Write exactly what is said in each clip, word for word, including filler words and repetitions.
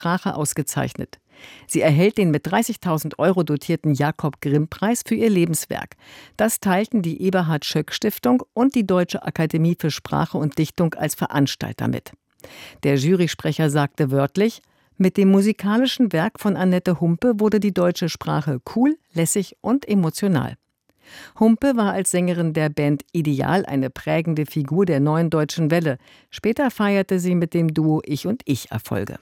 Sprache ausgezeichnet. Sie erhält den mit dreißigtausend Euro dotierten Jakob-Grimm-Preis für ihr Lebenswerk. Das teilten die Eberhard-Schöck-Stiftung und die Deutsche Akademie für Sprache und Dichtung als Veranstalter mit. Der Jurysprecher sagte wörtlich: Mit dem musikalischen Werk von Annette Humpe wurde die deutsche Sprache cool, lässig und emotional. Humpe war als Sängerin der Band Ideal eine prägende Figur der neuen deutschen Welle. Später feierte sie mit dem Duo Ich und Ich Erfolge.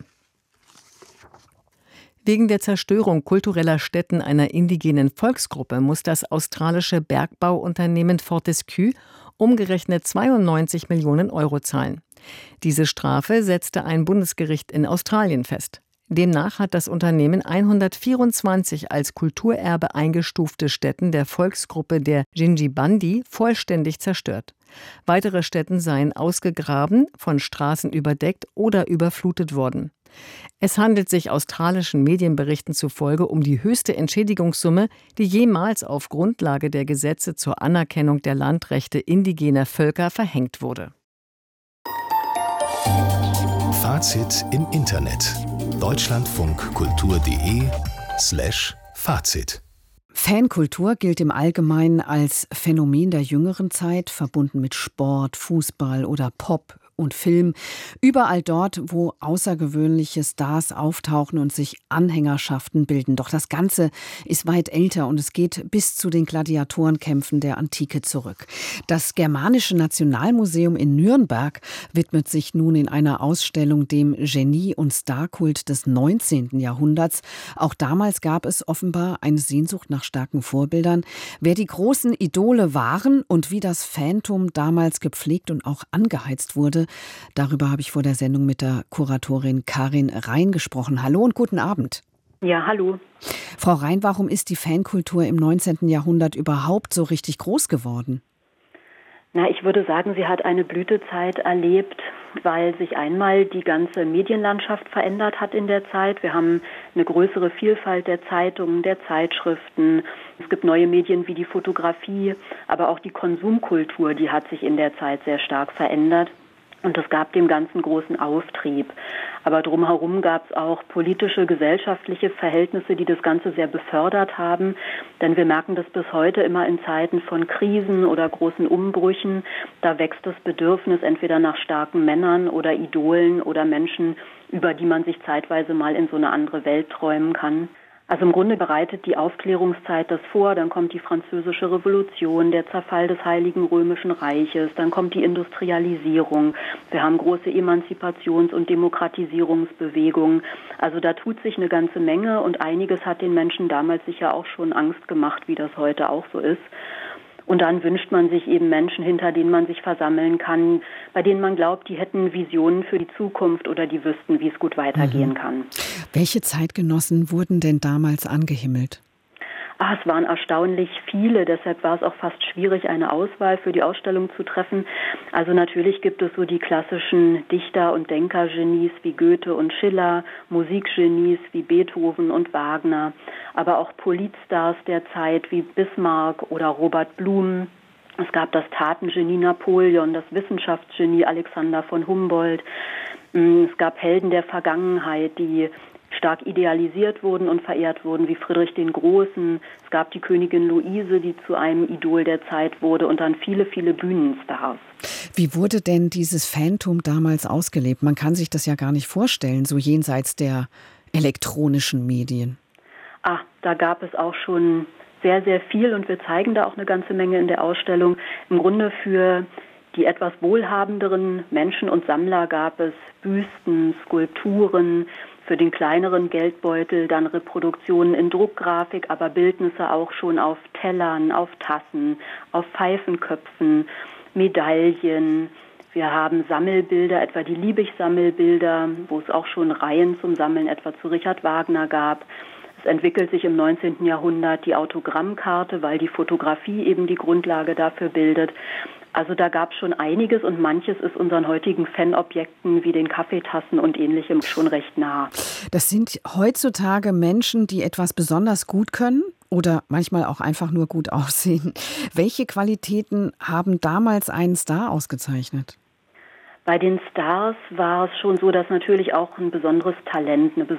Wegen der Zerstörung kultureller Stätten einer indigenen Volksgruppe muss das australische Bergbauunternehmen Fortescue umgerechnet zweiundneunzig Millionen Euro zahlen. Diese Strafe setzte ein Bundesgericht in Australien fest. Demnach hat das Unternehmen hundertvierundzwanzig als Kulturerbe eingestufte Stätten der Volksgruppe der Yindjibarndi vollständig zerstört. Weitere Stätten seien ausgegraben, von Straßen überdeckt oder überflutet worden. Es handelt sich australischen Medienberichten zufolge um die höchste Entschädigungssumme, die jemals auf Grundlage der Gesetze zur Anerkennung der Landrechte indigener Völker verhängt wurde. Fazit im Internet. deutschlandfunkkultur.de slash Fazit. Fankultur gilt im Allgemeinen als Phänomen der jüngeren Zeit, verbunden mit Sport, Fußball oder Pop und Film. Überall dort, wo außergewöhnliche Stars auftauchen und sich Anhängerschaften bilden. Doch das Ganze ist weit älter und es geht bis zu den Gladiatorenkämpfen der Antike zurück. Das Germanische Nationalmuseum in Nürnberg widmet sich nun in einer Ausstellung dem Genie- und Starkult des neunzehnten Jahrhunderts. Auch damals gab es offenbar eine Sehnsucht nach starken Vorbildern. Wer die großen Idole waren und wie das Phantom damals gepflegt und auch angeheizt wurde, darüber habe ich vor der Sendung mit der Kuratorin Karin Rein gesprochen. Hallo und guten Abend. Ja, hallo. Frau Rein, warum ist die Fankultur im neunzehnten Jahrhundert überhaupt so richtig groß geworden? Na, ich würde sagen, sie hat eine Blütezeit erlebt, weil sich einmal die ganze Medienlandschaft verändert hat in der Zeit. Wir haben eine größere Vielfalt der Zeitungen, der Zeitschriften. Es gibt neue Medien wie die Fotografie, aber auch die Konsumkultur, die hat sich in der Zeit sehr stark verändert. Und es gab dem Ganzen großen Auftrieb. Aber drumherum gab es auch politische, gesellschaftliche Verhältnisse, die das Ganze sehr befördert haben. Denn wir merken das bis heute immer in Zeiten von Krisen oder großen Umbrüchen. Da wächst das Bedürfnis entweder nach starken Männern oder Idolen oder Menschen, über die man sich zeitweise mal in so eine andere Welt träumen kann. Also im Grunde bereitet die Aufklärungszeit das vor, dann kommt die Französische Revolution, der Zerfall des Heiligen Römischen Reiches, dann kommt die Industrialisierung, wir haben große Emanzipations- und Demokratisierungsbewegungen. Also da tut sich eine ganze Menge und einiges hat den Menschen damals sicher auch schon Angst gemacht, wie das heute auch so ist. Und dann wünscht man sich eben Menschen, hinter denen man sich versammeln kann, bei denen man glaubt, die hätten Visionen für die Zukunft oder die wüssten, wie es gut weitergehen kann. Welche Zeitgenossen wurden denn damals angehimmelt? Ah, es waren erstaunlich viele, deshalb war es auch fast schwierig, eine Auswahl für die Ausstellung zu treffen. Also natürlich gibt es so die klassischen Dichter- und Denkergenies wie Goethe und Schiller, Musikgenies wie Beethoven und Wagner, aber auch Politstars der Zeit wie Bismarck oder Robert Blum. Es gab das Tatengenie Napoleon, das Wissenschaftsgenie Alexander von Humboldt. Es gab Helden der Vergangenheit, die stark idealisiert wurden und verehrt wurden, wie Friedrich den Großen. Es gab die Königin Luise, die zu einem Idol der Zeit wurde und dann viele, viele Bühnenstars. Wie wurde denn dieses Phantom damals ausgelebt? Man kann sich das ja gar nicht vorstellen, so jenseits der elektronischen Medien. Ah, da gab es auch schon sehr, sehr viel und wir zeigen da auch eine ganze Menge in der Ausstellung. Im Grunde für die etwas wohlhabenderen Menschen und Sammler gab es Büsten, Skulpturen, für den kleineren Geldbeutel dann Reproduktionen in Druckgrafik, aber Bildnisse auch schon auf Tellern, auf Tassen, auf Pfeifenköpfen, Medaillen. Wir haben Sammelbilder, etwa die Liebig-Sammelbilder, wo es auch schon Reihen zum Sammeln etwa zu Richard Wagner gab. Es entwickelt sich im neunzehnten Jahrhundert die Autogrammkarte, weil die Fotografie eben die Grundlage dafür bildet. Also da gab es schon einiges und manches ist unseren heutigen Fanobjekten wie den Kaffeetassen und Ähnlichem schon recht nah. Das sind heutzutage Menschen, die etwas besonders gut können oder manchmal auch einfach nur gut aussehen. Welche Qualitäten haben damals einen Star ausgezeichnet? Bei den Stars war es schon so, dass natürlich auch ein besonderes Talent, eine